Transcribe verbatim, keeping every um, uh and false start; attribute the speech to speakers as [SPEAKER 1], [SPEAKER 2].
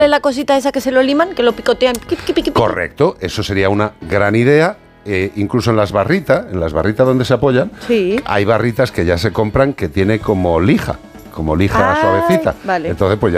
[SPEAKER 1] la cosita esa que se lo liman, que lo picotean.
[SPEAKER 2] Correcto, eso sería una gran idea. Eh, incluso en las barritas, en las barritas donde se apoyan,
[SPEAKER 1] sí.
[SPEAKER 2] hay barritas que ya se compran que tiene como lija, como lija
[SPEAKER 1] Ay,
[SPEAKER 2] suavecita.
[SPEAKER 1] Vale.
[SPEAKER 2] Entonces, pues ya